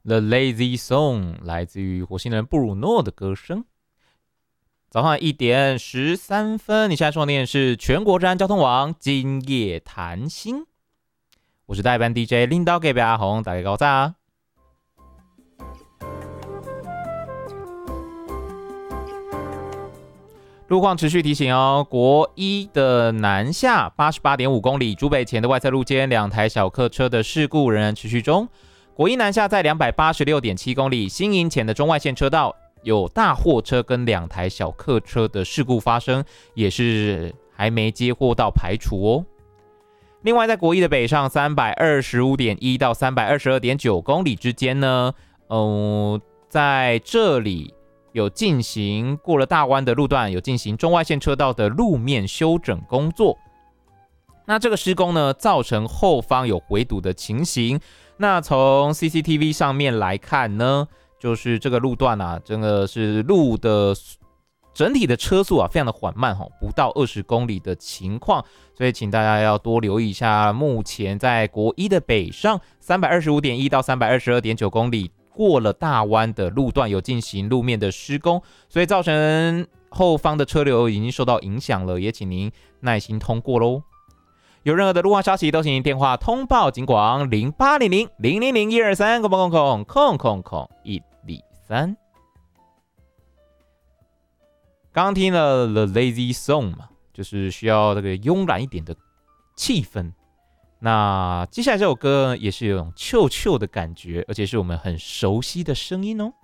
The Lazy Song 来自于火星人布鲁诺的歌声。早上1点13分，你现在收听的是全国治安交通网今夜谈心，我是代班 DJ 领导给阿红，大家高赞啊！路况持续提醒哦，国一的南下 88.5 公里，竹北前的外侧路肩2台小客车的事故仍然持续中。国一南下在 286.7 公里，新营前的中外线车道有大货车跟2台小客车的事故发生，也是还没接获到排除哦。另外在国一的北上 325.1 到 322.9 公里之间呢，在这里有进行过了大弯的路段，有进行中外线车道的路面修整工作。那这个施工呢，造成后方有回堵的情形。那从 CCTV 上面来看呢，就是这个路段啊，真的是路的整体的车速啊，非常的缓慢，不到20公里的情况，所以请大家要多留意一下。目前在国一的北上 325.1 到 322.9 公里过了大弯的路段有进行路面的施工，所以造成后方的车流已经受到影响了，也请您耐心通过咯。有任何的路况消息都请您电话通报警广0800-000-123。刚听了 The Lazy Song 嘛，就是需要这个慵懒一点的气氛。那接下来这首歌也是有种臭臭的感觉，而且是我们很熟悉的声音哦。